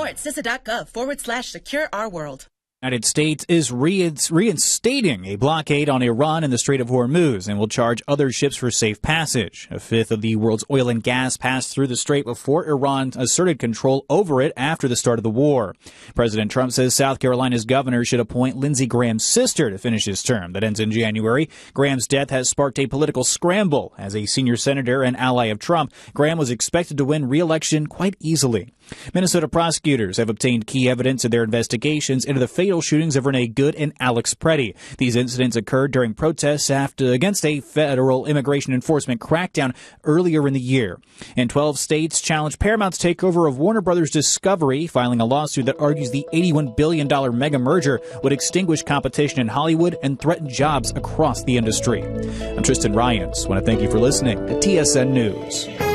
at CISA.gov/secure our world. The United States is reinstating a blockade on Iran in the Strait of Hormuz and will charge other ships for safe passage. A fifth of the world's oil and gas passed through the strait before Iran asserted control over it after the start of the war. President Trump says South Carolina's governor should appoint Lindsey Graham's sister to finish his term that ends in January. Graham's death has sparked a political scramble. As a senior senator and ally of Trump, Graham was expected to win re-election quite easily. Minnesota prosecutors have obtained key evidence in their investigations into the fatal shootings of Renee Good and Alex Preddy. These incidents occurred during protests against a federal immigration enforcement crackdown earlier in the year. And 12 states challenged Paramount's takeover of Warner Brothers Discovery, filing a lawsuit that argues the $81 billion mega merger would extinguish competition in Hollywood and threaten jobs across the industry. I'm Tristan Ryans. I want to thank you for listening to TSN News.